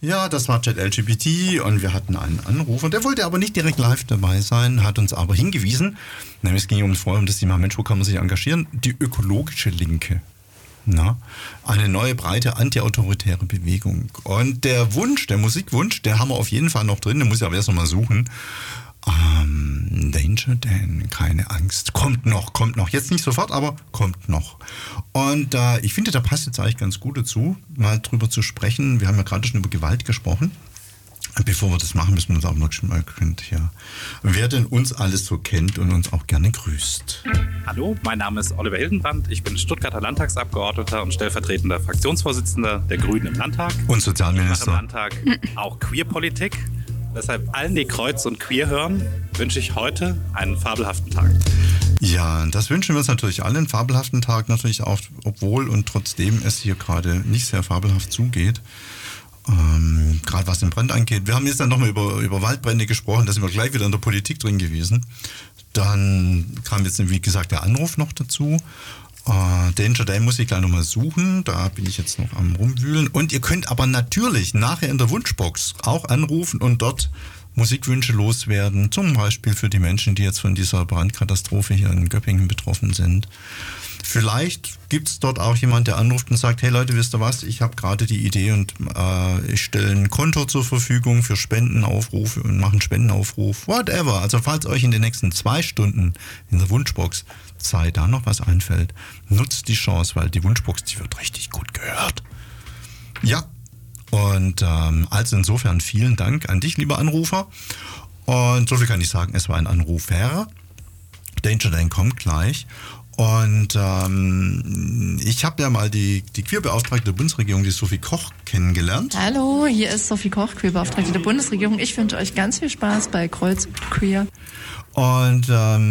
Ja, das war ChatLGPT und wir hatten einen Anrufer, der wollte aber nicht direkt live dabei sein, hat uns aber hingewiesen, nämlich es ging vorher um das Thema Mensch, wo kann man sich engagieren? Die ökologische Linke. Na, eine neue, breite, antiautoritäre Bewegung. Und der Wunsch, der Musikwunsch, der haben wir auf jeden Fall noch drin, den muss ich aber erst noch mal suchen. Danger Dan, keine Angst. Kommt noch. Jetzt nicht sofort, aber kommt noch. Und ich finde, da passt jetzt eigentlich ganz gut dazu, mal drüber zu sprechen. Wir haben ja gerade schon über Gewalt gesprochen. Bevor wir das machen, müssen wir uns auch noch schon mal kennt, ja. Wer denn uns alles so kennt und uns auch gerne grüßt. Hallo, mein Name ist Oliver Hildenbrand. Ich bin Stuttgarter Landtagsabgeordneter und stellvertretender Fraktionsvorsitzender der Grünen im Landtag. Und Sozialminister. Ich mache im Landtag auch Queerpolitik. Deshalb allen, die Kreuz und Queer hören, wünsche ich heute einen fabelhaften Tag. Ja, das wünschen wir uns natürlich alle, einen fabelhaften Tag natürlich auch, obwohl und trotzdem es hier gerade nicht sehr fabelhaft zugeht. Gerade was den Brand angeht. Wir haben jetzt dann nochmal über Waldbrände gesprochen, da sind wir gleich wieder in der Politik drin gewesen. Dann kam jetzt, wie gesagt, der Anruf noch dazu. Danger Dan muss ich gleich nochmal suchen, da bin ich jetzt noch am Rumwühlen. Und ihr könnt aber natürlich nachher in der Wunschbox auch anrufen und dort Musikwünsche loswerden, zum Beispiel für die Menschen, die jetzt von dieser Brandkatastrophe hier in Göppingen betroffen sind. Vielleicht gibt es dort auch jemand, der anruft und sagt, hey Leute, wisst ihr was, ich habe gerade die Idee und ich stelle ein Konto zur Verfügung für Spendenaufrufe und mache einen Spendenaufruf, whatever. Also falls euch in den nächsten 2 Stunden in der Wunschbox Zeit da noch was einfällt, nutzt die Chance, weil die Wunschbox, die wird richtig gut gehört. Ja, und also insofern vielen Dank an dich, lieber Anrufer. Und so viel kann ich sagen, es war ein Anrufer. Danger Dan kommt gleich. Und ich habe ja mal die Queerbeauftragte der Bundesregierung, die Sophie Koch, kennengelernt. Hallo, hier ist Sophie Koch, Queerbeauftragte der Bundesregierung. Ich wünsche euch ganz viel Spaß bei Kreuz und Queer. Und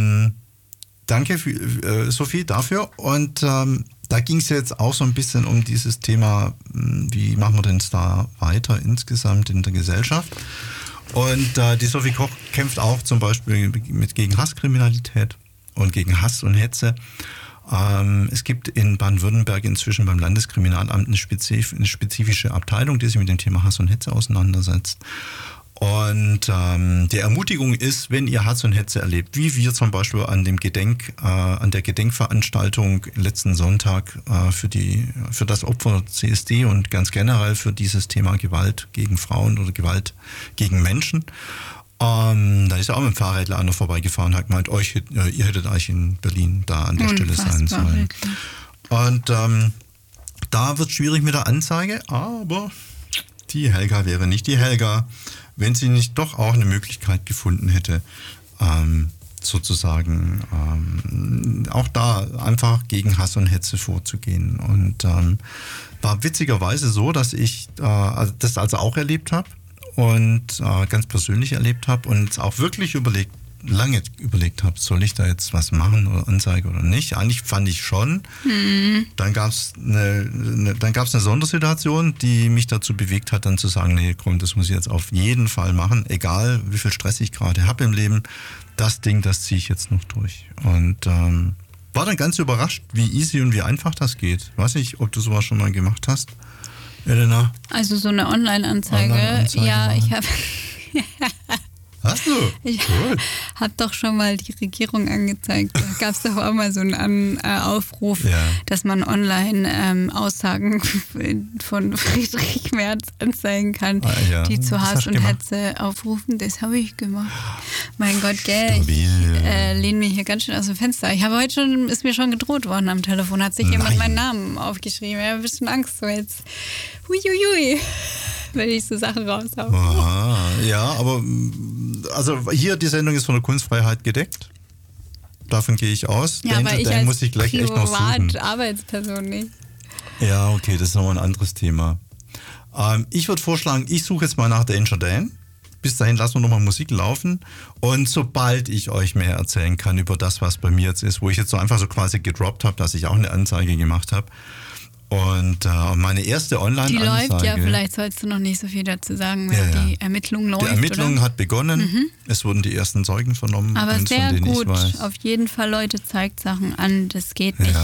danke, Sophie, dafür. Und da ging es jetzt auch so ein bisschen um dieses Thema, wie machen wir denn da weiter insgesamt in der Gesellschaft. Und die Sophie Koch kämpft auch zum Beispiel gegen Hasskriminalität und gegen Hass und Hetze. Es gibt in Baden-Württemberg inzwischen beim Landeskriminalamt eine spezifische Abteilung, die sich mit dem Thema Hass und Hetze auseinandersetzt. Und die Ermutigung ist, wenn ihr Hass und Hetze erlebt, wie wir zum Beispiel an der Gedenkveranstaltung letzten Sonntag für das Opfer CSD und ganz generell für dieses Thema Gewalt gegen Frauen oder Gewalt gegen Menschen. Da ist ja auch mit dem Fahrrädler einer vorbeigefahren und hat gemeint, ihr hättet eigentlich in Berlin da an der Stelle sein sollen. Und da wird es schwierig mit der Anzeige, aber die Helga wäre nicht die Helga, wenn sie nicht doch auch eine Möglichkeit gefunden hätte, sozusagen auch da einfach gegen Hass und Hetze vorzugehen. Und war witzigerweise so, dass ich das also auch erlebt habe und ganz persönlich erlebt habe und auch wirklich lange überlegt habe, soll ich da jetzt was machen oder Anzeige oder nicht. Eigentlich fand ich schon. Dann gab es eine Sondersituation, die mich dazu bewegt hat, dann zu sagen, nee, komm, das muss ich jetzt auf jeden Fall machen, egal wie viel Stress ich gerade habe im Leben. Das Ding, das ziehe ich jetzt noch durch. Und war dann ganz überrascht, wie easy und wie einfach das geht. Weiß nicht, ob du sowas schon mal gemacht hast, Elena? Also so eine Online-Anzeige ja, ich habe... Hast du? Ich habe doch schon mal die Regierung angezeigt. Da gab es doch auch mal so einen Aufruf, dass man online Aussagen von Friedrich Merz anzeigen kann, die zu Hass und Hetze aufrufen. Das habe ich gemacht. Mein Gott, gell, ich lehne mich hier ganz schön aus dem Fenster. Ich habe heute schon, ist mir schon gedroht worden am Telefon, hat sich jemand meinen Namen aufgeschrieben. Ich habe ein bisschen Angst, so jetzt, huiuiui, wenn ich so Sachen raushaue. Aha, ja, aber also hier die Sendung ist von der Kunstfreiheit gedeckt. Davon gehe ich aus. Ja, aber ich als muss ich gleich echt noch suchen. Arbeitsperson nicht. Ja, okay, das ist nochmal ein anderes Thema. Ich würde vorschlagen, ich suche jetzt mal nach Danger Dan. Bis dahin lassen wir nochmal Musik laufen. Und sobald ich euch mehr erzählen kann über das, was bei mir jetzt ist, wo ich jetzt so einfach so quasi gedroppt habe, dass ich auch eine Anzeige gemacht habe. Und meine erste Online-Anzeige... Die läuft ja, vielleicht sollst du noch nicht so viel dazu sagen, weil die Ermittlung läuft, Die Ermittlung hat begonnen, es wurden die ersten Zeugen vernommen. Aber sehr gut, auf jeden Fall, Leute, zeigt Sachen an, das geht nicht. Ja.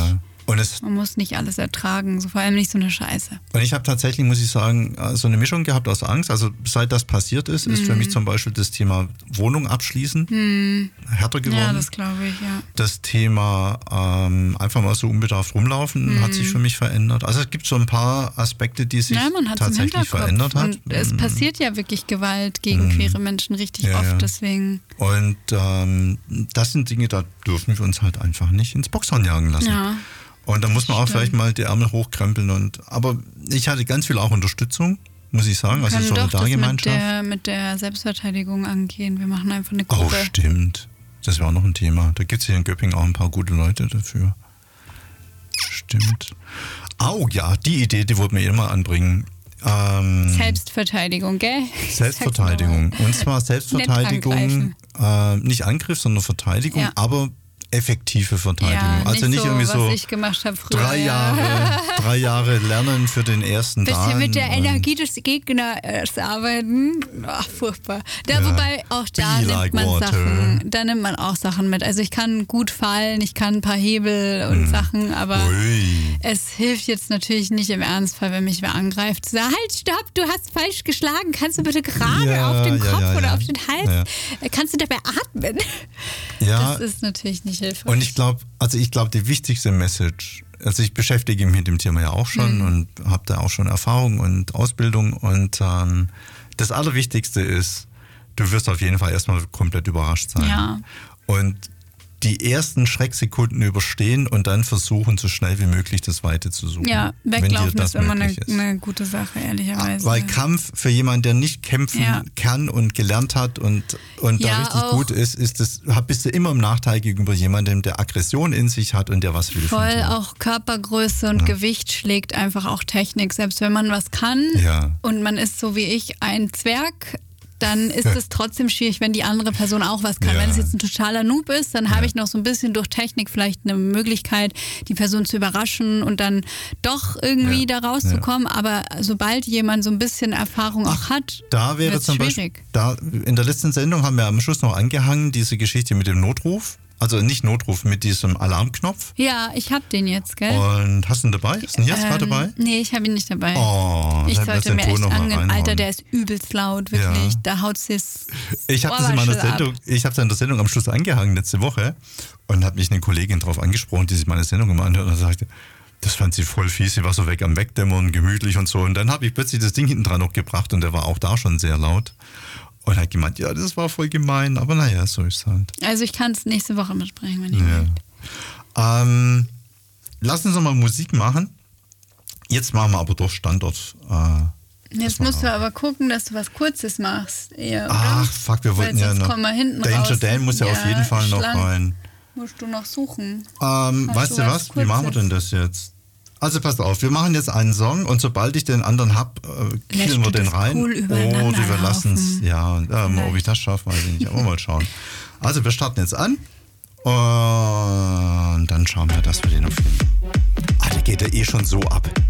Man muss nicht alles ertragen, so vor allem nicht so eine Scheiße. Und ich habe tatsächlich, muss ich sagen, so eine Mischung gehabt aus Angst. Also seit das passiert ist für mich zum Beispiel das Thema Wohnung abschließen härter geworden. Ja, das glaube ich, ja. Das Thema einfach mal so unbedarft rumlaufen hat sich für mich verändert. Also es gibt so ein paar Aspekte, die sich tatsächlich verändert haben. Und es passiert ja wirklich Gewalt gegen queere Menschen richtig oft, deswegen. Und das sind Dinge, da dürfen wir uns halt einfach nicht ins Boxhorn jagen lassen. Ja. Und da muss man auch vielleicht mal die Ärmel hochkrempeln. Aber ich hatte ganz viel auch Unterstützung, muss ich sagen. Also Solidargemeinschaft. Das mit der Selbstverteidigung angehen. Wir machen einfach eine Gruppe. Oh, stimmt. Das wäre auch noch ein Thema. Da gibt es hier in Göppingen auch ein paar gute Leute dafür. Stimmt. Ja, die Idee, die wollten wir immer anbringen. Selbstverteidigung, gell? Selbstverteidigung. Und zwar Selbstverteidigung, nicht Angriff, sondern Verteidigung, aber effektive Verteidigung. Ja, also nicht so, irgendwie so was ich gemacht habe früher. 3 Jahre lernen für den ersten Dan. Bisschen mit der Energie des Gegners arbeiten. Ach, furchtbar. Wobei auch da nimmt man auch Sachen mit. Also ich kann gut fallen, ich kann ein paar Hebel und Sachen, aber es hilft jetzt natürlich nicht im Ernstfall, wenn mich wer angreift. Sag, halt, stopp, du hast falsch geschlagen. Kannst du bitte gerade auf den Kopf oder auf den Hals? Ja. Kannst du dabei atmen? Ja. Das ist natürlich nicht hilfreich. Und ich glaube, die wichtigste Message, also ich beschäftige mich mit dem Thema ja auch schon und habe da auch schon Erfahrung und Ausbildung und das Allerwichtigste ist, du wirst auf jeden Fall erstmal komplett überrascht sein. Ja. Und die ersten Schrecksekunden überstehen und dann versuchen, so schnell wie möglich das Weite zu suchen. Ja, weglaufen ist immer eine gute Sache, ehrlicherweise. Weil Kampf für jemanden, der nicht kämpfen kann und gelernt hat und da richtig gut ist, bist du immer im Nachteil gegenüber jemandem, der Aggression in sich hat und der was will. Voll, auch Körpergröße und Gewicht schlägt einfach auch Technik. Selbst wenn man was kann und man ist so wie ich ein Zwerg, dann ist es trotzdem schwierig, wenn die andere Person auch was kann. Wenn es jetzt ein totaler Noob ist, dann habe ich noch so ein bisschen durch Technik vielleicht eine Möglichkeit, die Person zu überraschen und dann doch irgendwie da rauszukommen. Aber sobald jemand so ein bisschen Erfahrung auch hat, wird es schwierig. In der letzten Sendung haben wir am Schluss noch angehangen, diese Geschichte mit dem Notruf. Also nicht Notruf, mit diesem Alarmknopf. Ja, ich habe den jetzt, gell? Und hast du ihn dabei? Hast du ihn jetzt gerade dabei? Nee, ich habe ihn nicht dabei. Oh, ich sollte mir echt angehen. Alter, der ist ist übelst laut, wirklich. Da haut es Ich habe das in der Sendung am Schluss angehangen letzte Woche und hat mich eine Kollegin drauf angesprochen, die sich meine Sendung immer anhört und sagte, das fand sie voll fies, sie war so weg am Wegdämmern, gemütlich und so. Und dann habe ich plötzlich das Ding hinten dran noch gebracht und der war auch da schon sehr laut. Und hat gemeint, ja, das war voll gemein, aber naja, so ist es halt. Also ich kann es nächste Woche besprechen, wenn ich will. Lass uns mal Musik machen. Jetzt machen wir aber doch Standort. Jetzt musst du aber gucken, dass du was Kurzes machst. Eher, ach, fuck, wir wollten ja noch. Danger Dan muss ja auf jeden Fall noch rein. Musst du noch suchen. Weißt du was? Wie machen wir denn das jetzt? Also passt auf, wir machen jetzt einen Song und sobald ich den anderen hab, killen wir den rein. Cool oder wir lassen es. Ja, ob ich das schaffe, weiß ich nicht. Aber mal schauen. Also wir starten jetzt an und dann schauen wir, dass wir den noch finden. Der geht ja eh schon so ab.